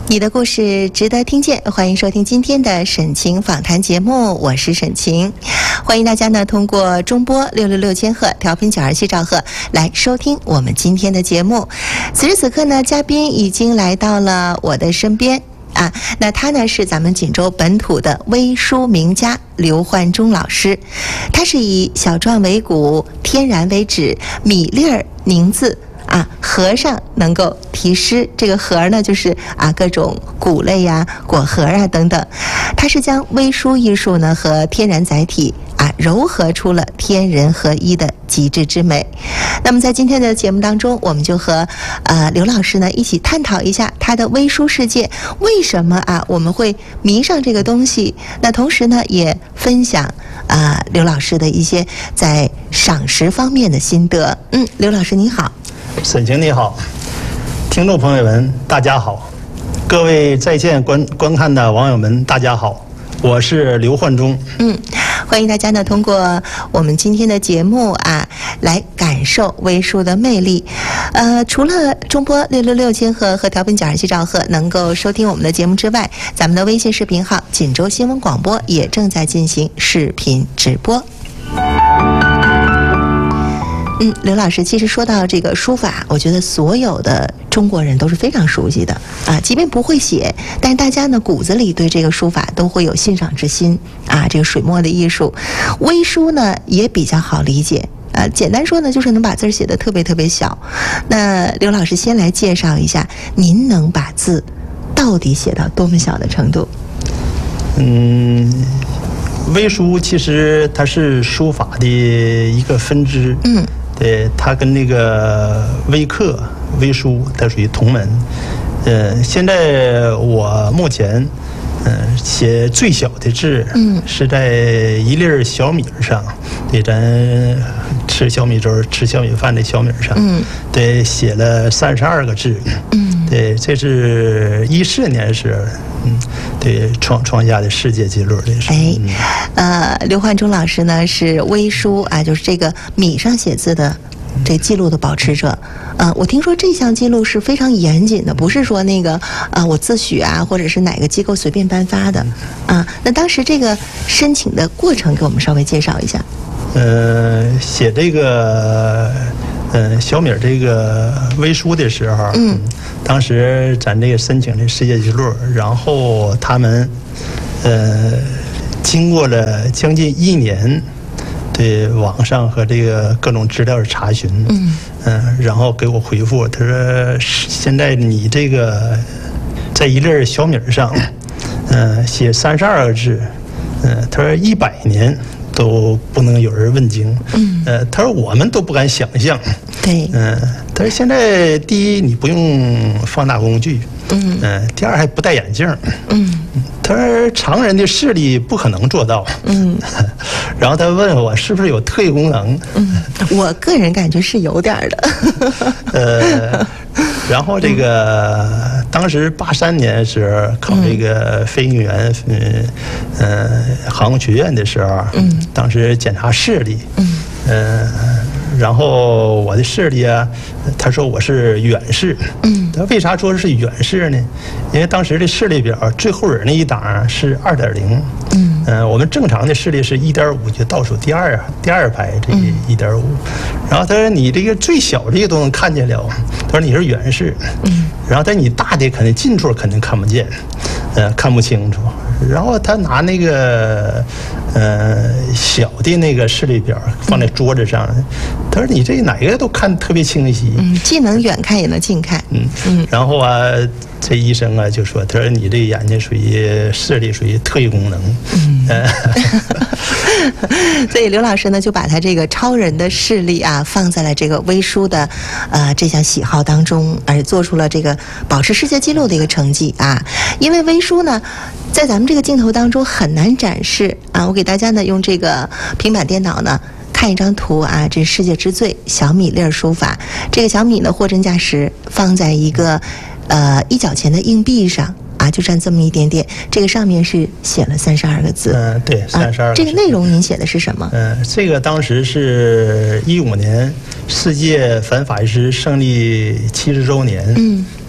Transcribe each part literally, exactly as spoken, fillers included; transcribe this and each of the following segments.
你的故事值得听见，欢迎收听今天的沈晴访谈节目，我是沈晴。欢迎大家呢通过中波六六六千赫调频九二七兆赫来收听我们今天的节目。此时此刻呢，嘉宾已经来到了我的身边啊，那他呢是咱们锦州本土的微书名家刘焕忠老师，他是以小篆为骨，天然为旨，米粒儿凝字。啊，和尚能够题诗，这个和呢就是啊各种谷类呀、啊、果核啊等等。它是将微书艺术呢和天然载体啊糅合出了天人合一的极致之美。那么在今天的节目当中，我们就和呃刘老师呢一起探讨一下他的微书世界，为什么啊我们会迷上这个东西？那同时呢也分享啊、呃、刘老师的一些在赏识方面的心得。嗯，刘老师您好。 沈晴你好，听众朋友们大家好，各位在线观观看的网友们大家好，我是刘焕忠。 嗯，欢迎大家呢通过我们今天的节目啊来感受微书的魅力。呃，除了中波六六六千赫和调频九二七兆赫能够收听我们的节目之外，咱们的微信视频号锦州新闻广播也正在进行视频直播。嗯，刘老师，其实说到这个书法，我觉得所有的中国人都是非常熟悉的啊，即便不会写，但是大家呢骨子里对这个书法都会有欣赏之心啊。这个水墨的艺术，微书呢也比较好理解啊。简单说呢，就是能把字写得特别特别小。那刘老师先来介绍一下，您能把字到底写到多么小的程度？ 嗯。微书其实它是书法的一个分支，嗯，对，它跟那个微刻、微书它属于同门。呃，现在我目前，嗯、呃，写最小的字，嗯，是在一粒小米上，对，咱吃小米粥、吃小米饭的小米上，嗯，对，写了三十二个字，嗯，对，这是一四年时。嗯，对，创创下的世界纪录的是。 哎，呃，刘焕忠老师呢是微书啊，就是这个米上写字的这记录的保持者。呃，我听说这项记录是非常严谨的，不是说那个啊、呃、我自诩啊，或者是哪个机构随便颁发的啊。那当时这个申请的过程，给我们稍微介绍一下。 呃，写这个。嗯，小米这个微书的时候，嗯，当时咱这个申请的世界纪录，然后他们，呃，经过了将近一年对网上和这个各种资料的查询，嗯，嗯，然后给我回复，他说现在你这个在一粒小米上，嗯、呃，写三十二个字，嗯、呃，他说一百年。都不能有人问津，嗯，呃，他说我们都不敢想象， 对， 嗯、呃，他说现在第一你不用放大工具，嗯，呃，第二还不戴眼镜，嗯，他说常人的视力不可能做到，嗯，然后他问我是不是有特异功能， 嗯，我个人感觉是有点的， 呃。然后这个当时八三年的时候考这个飞行员，嗯，呃，航空学院的时候，嗯，当时检查视力，嗯，呃，然后我的视力啊，他说我是远视，嗯，他为啥说是远视呢？因为当时的视力表最后边那一档是二点零，嗯，呃，我们正常的视力是一点五，就倒数第二第二排这一点五，然后他说你这个最小这个都能看见了，他说你是远视，嗯，然后但你大的肯定近处肯定看不见，呃，看不清楚。然后他拿那个呃小的那个视力表放在桌子上，他说你这哪个都看特别清晰， 嗯，既能远看也能近看， 嗯嗯。然后啊，这医生啊就说，他说你这眼睛属于视力属于特异功能，嗯。 所以刘老师呢就把他这个超人的视力啊放在了这个微书的呃这项喜好当中，而且做出了这个保持世界纪录的一个成绩啊。因为微书呢在咱们这个镜头当中很难展示啊，我给大家呢用这个平板电脑呢看一张图啊，这是世界之最小米粒书法。这个小米呢货真价实，放在一个呃一角钱的硬币上啊，就占这么一点点。这个上面是写了三十二个字。 嗯、呃，对，三十二、啊。 这个内容您写的是什么？ 嗯、呃，这个当时是一五年世界反法西斯胜利七十周年。嗯。嗯、呃，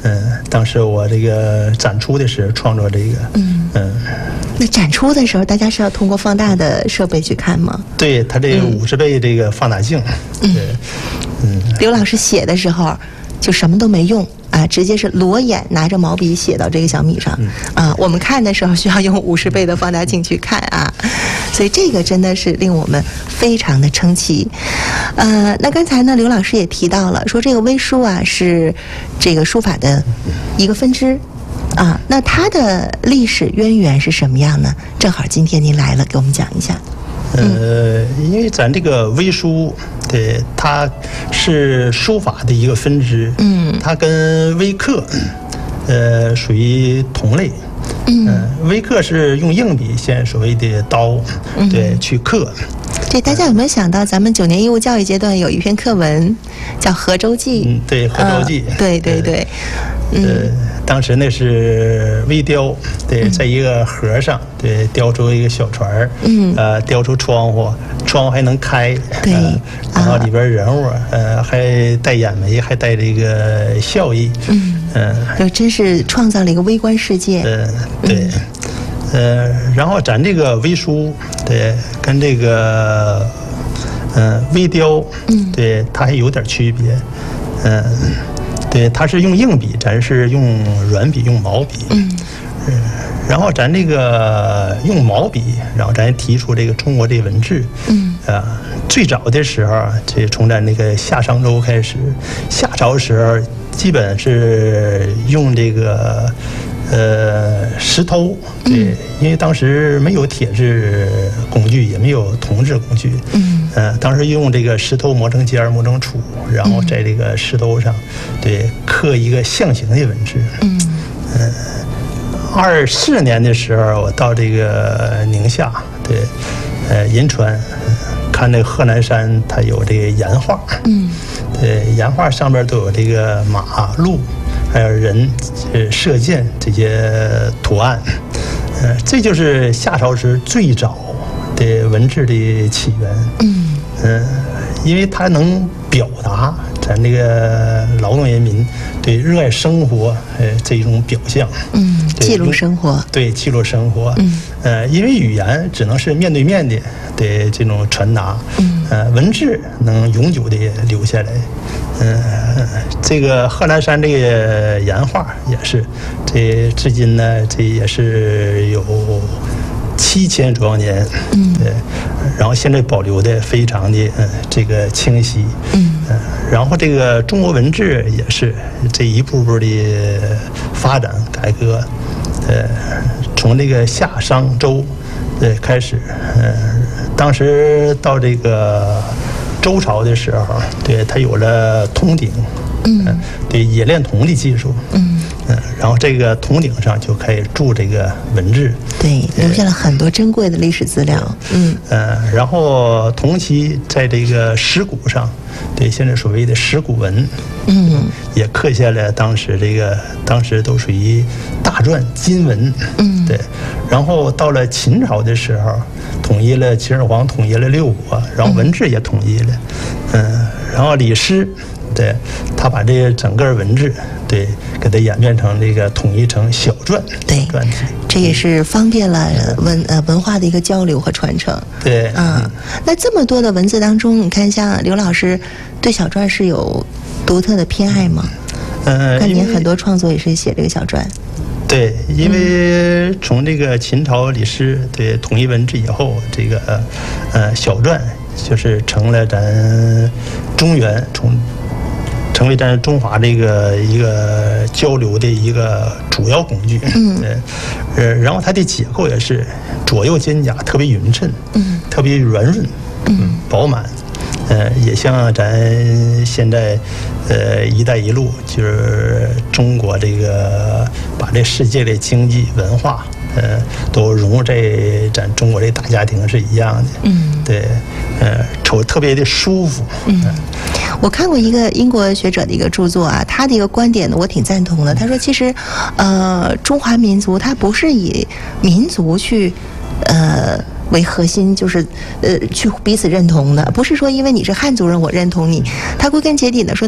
当时我这个展出的时候创作这个，嗯嗯。 那展出的时候，大家是要通过放大的设备去看吗？ 对，它这个五十倍这个放大镜，嗯，对， 嗯。刘老师写的时候就什么都没用啊，直接是裸眼拿着毛笔写到这个小米上，嗯、啊。我们看的时候需要用五十倍的放大镜去看啊，所以这个真的是令我们非常的称奇。呃，那刚才呢，刘老师也提到了，说这个微书啊是这个书法的一个分支。啊，那它的历史渊源是什么样呢？正好今天您来了，给我们讲一下。 呃，因为咱这个微书，对，它是书法的一个分支，嗯，它跟微刻，呃，属于同类。嗯、呃，微刻是用硬笔，现所谓的刀，对，嗯、去刻。 对，大家有没有想到，咱们九年义务教育阶段有一篇课文叫《河州记》？ 嗯，对，《河州记》 呃。对对对。 嗯、呃，当时那是微雕，对，在一个盒上，对，雕出一个小船儿，嗯，呃，雕出窗户，窗户还能开， 对， 呃、然后里边人物，呃，还带眼眉，还带这个笑意，嗯， 嗯、呃，就真是创造了一个微观世界。 呃，对。嗯呃，然后咱这个微书，对，跟这个，呃，微雕，嗯，对，它还有点区别，嗯、呃，对，它是用硬笔，咱是用软笔，用毛笔，嗯，呃、然后咱这个用毛笔，然后咱提出这个中国这文字，嗯，啊、呃，最早的时候，这从咱那个夏商周开始，夏朝时候基本是用这个。呃，石头，对，因为当时没有铁制工具，也没有铜制工具，嗯，呃，当时用这个石头磨成尖儿，磨成杵，然后在这个石头上，对，刻一个象形的文字，嗯，呃，二四年的时候，我到这个宁夏，对，呃，银川，看那个贺兰山，它有这个岩画，嗯，对，岩画上边都有这个马、鹿。还有人、呃射箭这些图案，呃，这就是夏朝时最早的文字的起源。嗯，呃，因为它能表达咱这个劳动人民对热爱生活呃这一种表象。 嗯，记录生活。对， 记录生活。嗯，呃，因为语言只能是面对面的的这种传达。嗯，呃，文字能永久的留下来。嗯、呃，这个贺兰山这个岩画也是，这至今呢，这也是有七千多少年，嗯，对，然后现在保留的非常的嗯这个清晰，嗯，呃，然后这个中国文字也是这一步步的发展改革，呃，从这个夏商周对开始，呃，当时到这个。周朝的时候，对它有了铜鼎，嗯，对冶炼铜的技术，嗯嗯，然后这个铜鼎上就可以铸这个文字， 对，留下了很多珍贵的历史资料，嗯呃，然后同期在这个石鼓上，对，现在所谓的石鼓文，嗯，也刻下了当时这个当时都属于大篆金文，嗯，对，然后到了秦朝的时候。统一了秦始皇，统一了六国，然后文字也统一了，嗯，然后李师，对，他把这整个文字，对，给它演变成这个统一成小篆， 对，篆体，这也是方便了文呃文化的一个交流和传承， 对， 啊、嗯，那这么多的文字当中，你看像刘老师对小篆是有独特的偏爱吗？ 嗯， 看您很多创作也是写这个小篆。 对，因为从这个秦朝李师对统一文字以后，这个呃小篆就是成了咱中原从成为咱中华这个一个交流的一个主要工具。嗯，呃，然后它的结构也是左右肩胛特别匀称，嗯，特别圆润，嗯，饱满。呃，也像咱现在，呃，一带一路就是中国这个把这世界的经济文化，呃，都融入在咱中国这大家庭是一样的。嗯，对，呃，瞅特别的舒服。嗯， 我看过一个英国学者的一个著作啊，他的一个观点呢，我挺赞同的。他说，其实，呃，中华民族它不是以民族去，呃。为核心，就是呃去彼此认同的，不是说因为你是汉族人我认同你，它归根结底的说能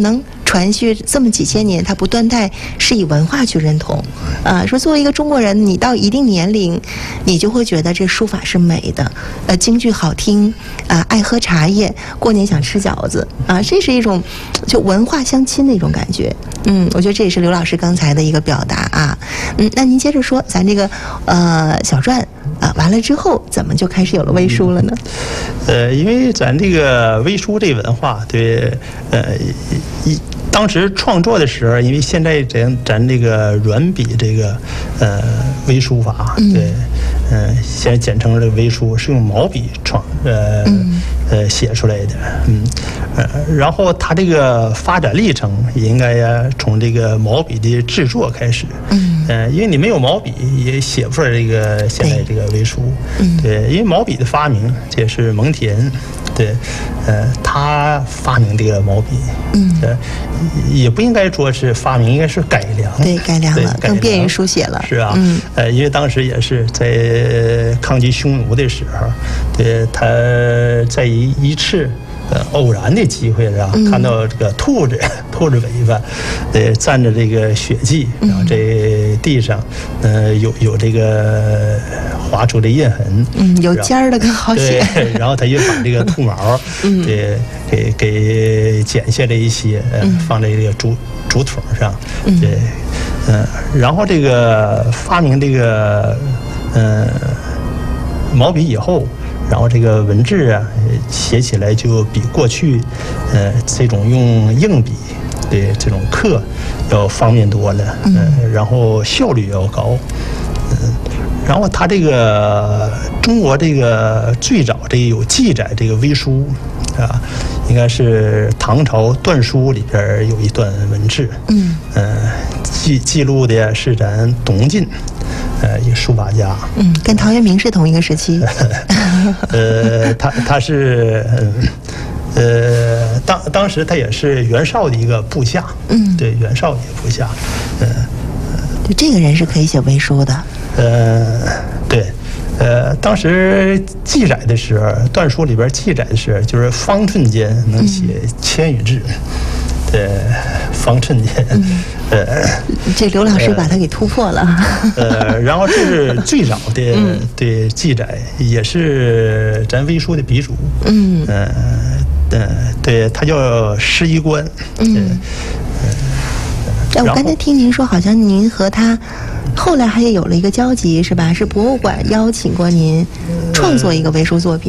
传续这么几千年，它不断代是以文化去认同。啊，说作为一个中国人，你到一定年龄，你就会觉得这书法是美的，呃，京剧好听，啊，爱喝茶叶，过年想吃饺子，啊，这是一种就文化相亲的一种感觉。嗯，我觉得这也是刘老师刚才的一个表达啊。嗯，那您接着说，咱这个呃小篆啊，完了之后怎么就开始有了微书了呢？ 呃，因为咱这个微书这文化，对，呃，一。当时创作的时候，因为现在咱咱这个软笔这个呃微书法，对，嗯、呃，现在简称这个微书，是用毛笔创呃、嗯、呃写出来的，嗯，呃，然后它这个发展历程也应该呀从这个毛笔的制作开始，嗯，呃，因为你没有毛笔也写不出来这个现在这个微书，嗯，对，因为毛笔的发明这是蒙恬。对，呃，他发明这个毛笔，嗯，呃，也不应该说是发明，应该是改良， 对，改良了，更便于书写了， 是啊，嗯，呃，因为当时也是在抗击匈奴的时候，对，他在一一次。呃，偶然的机会是吧？嗯、看到这个兔子，兔子尾巴，呃，沾着这个血迹，然后这地上，呃，有有这个划出的印痕， 嗯，有尖儿的更好写。 对，然后他又把这个兔毛，嗯，给给给剪下来一些，呃，嗯、放在这个竹竹筒上，嗯、对，嗯、呃，然后这个发明这个，呃，毛笔以后。然后这个文字啊，写起来就比过去，呃，这种用硬笔的这种刻要方便多了，嗯、呃，然后效率要高，嗯、呃，然后它这个中国这个最早这个有记载这个微书啊，应该是唐朝段书里边有一段文字，嗯，呃，记记录的是咱董进。呃，一个书法家， 嗯，跟陶渊明是同一个时期。 呃，他他是，呃，当当时他也是袁绍的一个部下，嗯，对，袁绍的一个部下，嗯、 呃，就这个人是可以写微书的。 呃，对，呃，当时记载的时候，段书里边记载的是，就是方寸间能写千余字。呃，方寸间，嗯、呃， 这刘老师把它给突破了。 呃，然后这是最早的对记载，也是咱微书的鼻祖。嗯，呃，呃，对，他叫施一官。嗯， 哎，我刚才听您说，好像您和他后来还有了一个交集，是吧？是博物馆邀请过您创作一个微书作品。